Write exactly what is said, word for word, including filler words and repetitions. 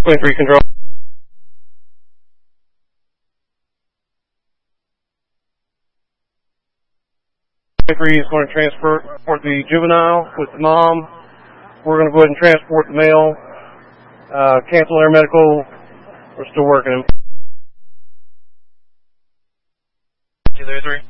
twenty-three control. twenty-three is going to transport the juvenile with the mom. We're going to go ahead and transport the male. Uh, cancel air medical. We're still working him. two thirty-three.